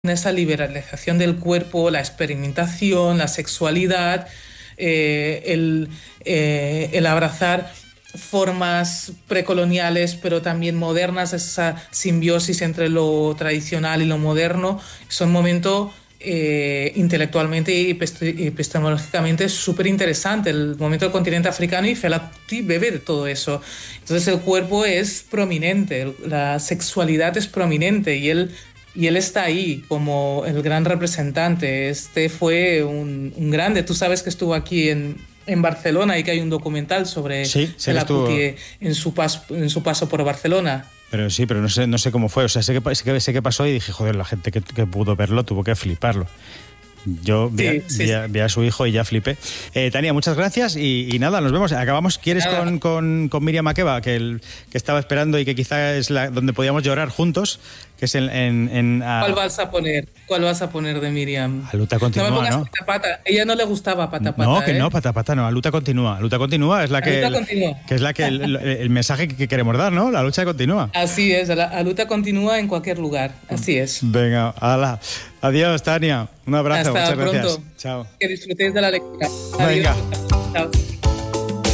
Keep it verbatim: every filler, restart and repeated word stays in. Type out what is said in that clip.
esa liberalización del cuerpo, la experimentación, la sexualidad, eh, el, eh, el abrazar formas precoloniales pero también modernas, esa simbiosis entre lo tradicional y lo moderno. Es un momento eh, intelectualmente y epistemológicamente súper interesante, el momento del continente africano, y Fela Kuti bebe de todo eso. Entonces el cuerpo es prominente, la sexualidad es prominente, y él Y él está ahí como el gran representante. Este fue un, un grande. Tú sabes que estuvo aquí en, en Barcelona y que hay un documental sobre sí, Fela Kuti en su, pas, en su paso por Barcelona. Pero sí, pero no sé, no sé cómo fue. O sea, sé que, sé que, sé que pasó y dije, joder, la gente que, que pudo verlo tuvo que fliparlo. Yo vi a, sí, sí, vi, a, vi a su hijo y ya flipé. Eh, Tania, muchas gracias y, y nada, nos vemos. Acabamos, ¿quieres con, con, con Miriam Makeba, que, el, que estaba esperando y que quizá es la, donde podíamos llorar juntos? Que es en, en, en a... ¿Cuál vas a poner? ¿Cuál vas a poner de Miriam? A Luta Continúa, ¿no? Me pongas ¿no? Pata Pata. Ella no le gustaba Pata Pata. No, que ¿eh? no, Pata Pata no. A Luta Continúa. A Luta Continúa es la que, Luta continúa. que es la que el, el, el mensaje que queremos dar, ¿no? La lucha continúa. Así es, la, la lucha continúa en cualquier lugar. Así es. Venga, hala. Adiós, Tania. Un abrazo. Hasta Muchas pronto. gracias. Chao. Que disfrutéis de la lectura. Venga. Adiós. Chao.